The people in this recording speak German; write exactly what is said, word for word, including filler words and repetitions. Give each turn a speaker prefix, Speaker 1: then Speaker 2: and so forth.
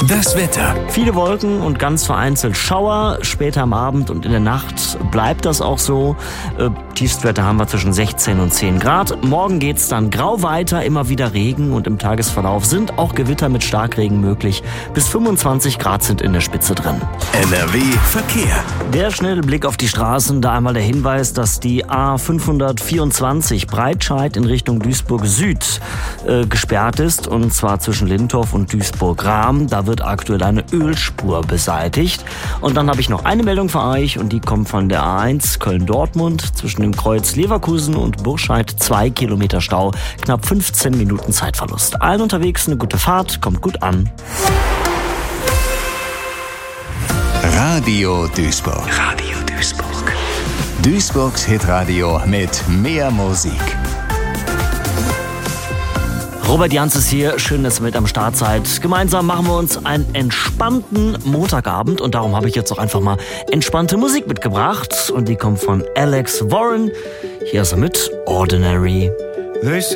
Speaker 1: Das Wetter.
Speaker 2: Viele Wolken und ganz vereinzelt Schauer. Später am Abend und in der Nacht bleibt das auch so. Äh, Tiefstwerte haben wir zwischen sechzehn und zehn Grad. Morgen geht's dann grau weiter, immer wieder Regen und im Tagesverlauf sind auch Gewitter mit Starkregen möglich. Bis fünfundzwanzig Grad sind in der Spitze drin.
Speaker 1: N R W Verkehr.
Speaker 2: Der schnelle Blick auf die Straßen, da einmal der Hinweis, dass die A fünfhundertvierundzwanzig Breitscheid in Richtung Duisburg Süd äh, gesperrt ist, und zwar zwischen Lindorf und Duisburg-Rahm. Da wird aktuell eine Ölspur beseitigt. Und dann habe ich noch eine Meldung für euch, und die kommt von der A eins Köln-Dortmund zwischen dem Kreuz Leverkusen und Burscheid. Zwei Kilometer Stau, knapp fünfzehn Minuten Zeitverlust. Allen unterwegs eine gute Fahrt, kommt gut an.
Speaker 1: Radio Duisburg. Radio Duisburg. Duisburgs Hitradio mit mehr Musik.
Speaker 2: Robert Jans ist hier, schön, dass ihr mit am Start seid. Gemeinsam machen wir uns einen entspannten Montagabend, und darum habe ich jetzt auch einfach mal entspannte Musik mitgebracht, und die kommt von Alex Warren. Hier ist er mit Ordinary.
Speaker 3: They say